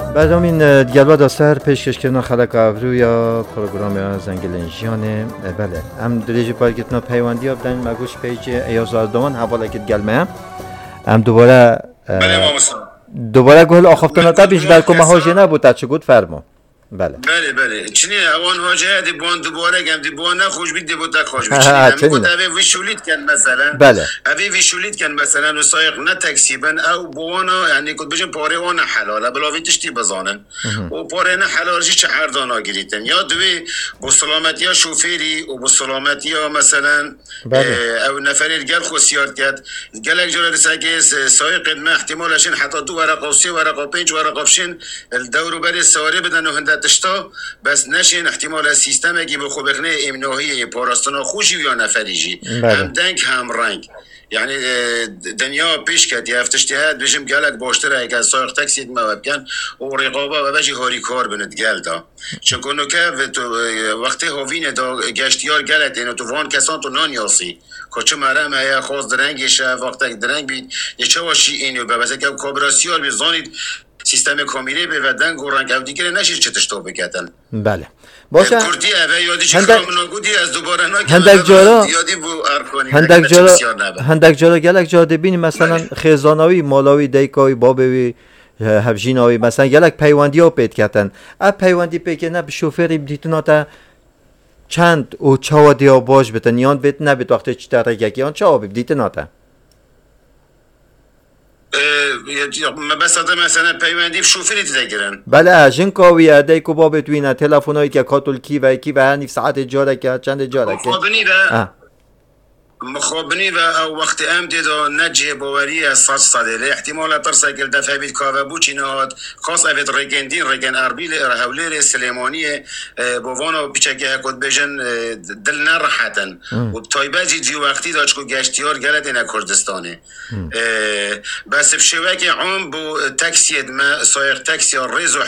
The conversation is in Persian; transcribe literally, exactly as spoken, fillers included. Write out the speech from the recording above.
بعد همین دیگه داستر پیشکش کردن خلق ابرو یا پروگرام زنگلین جیانه. بله هم دلیجی پارکتنا پیوندی ها بدن مگوش پیج ایاز آردوان حواله کت گلمه هم دوباره دوباره گل آخفتنا تا بیش بلکو مهاجه نبود تا چه گود فرما. بله بله بله چنین اوان واجه دی بون دوباره گم دی بون خوش بید دی بود خوش بید چنین بود اوی ویشولیت کن مثلا بله اوی ویشولیت کن مثلا و سایق نه تکسیبن او بوانا یعنی کد بجن پاره وانا حلاله بلاوی تشتی بزانن و پاره نه حلالشی چه هر دانا گریتن یا دوی با سلامتی ها شوفیری و با سلامتی ها مثلا او نفری گل خوصیارت کرد گلک جلال ساگه سایق ما احتمالشین حتی دو ورق و سی ورق و پنج ورق بشین الدورو بری سواری بدن و هنده تشتا بس نشین احتمال سیستم اگه به خوب بخنه امناهی پاراستانا خوشی یا نفریجی هم دنگ هم رنگ یعنی دنیا پیش کرد یا افتشتهاد بجم گلک باشتره اگه سایق تکسید موابکن و رقابه و بجی هاری کار بند گل دا چون کنو که وقتی هاوین دا گشتیار گلت اینو تو وان کسان تو نان یاسی کچه مرم هیا خواست درنگشه وقتی درنگ بید یه چه واشی اینو ببسه که کابراسیار بزانید سیستم کامیری به ودن گورنگ او دیگه نشیر چتش تو بکتن. بله باشه کردی اوه یادی چه خامنو گودی از دوباره ناکی هندک جارا یادی بو ارکانی هندک جارا هندک جارا گلک جاده بینی مثلا خزاناوی مالاوی دیکای بابوی هفجیناوی مثلا گلک پیوندی ها پید کتن اب پیوندی پیکه نه به شوفری بدیتونا تا چند او چاودی ها باش بتن یان بیت نبید وقتی چی ترگکی یان چاو بدیتونا تا بس آدم مثلا پیوندی شوفری تدگیرن بله جن کاوی ادای کو باب توینا تلفنایی که کاتول کی و کی و هنی ساعت جاره که چند جاره که مخابنی و مخابنی و او وقت ام دیدو نجه باوری از صد صدیله احتمال ترسا که دفعه بید کاوه بوچی نهاد خاص اوید رگندین رگن اربیل رهولیر سلیمانی بوانا پیچگه کد بجن دل نرحتن و تایبه جی جی وقتی داشت که گشتیار گلد این کردستانه بس بشوه که عام بو تکسید ما سایق تکسی ریز و